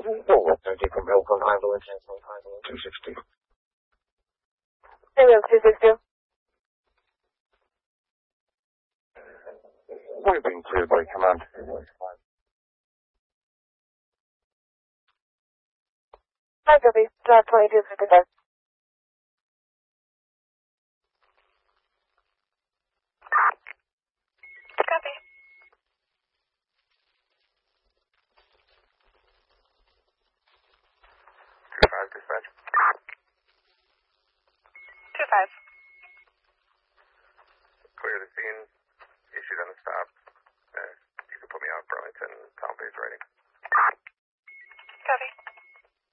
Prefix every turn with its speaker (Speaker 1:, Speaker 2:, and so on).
Speaker 1: Well, what's the different milk on Ivo and 260?
Speaker 2: Hey, 260.
Speaker 1: We've been cleared by command.
Speaker 2: Hi, copy. Drop 2255. Copy.
Speaker 1: 25, dispatch.
Speaker 2: 25.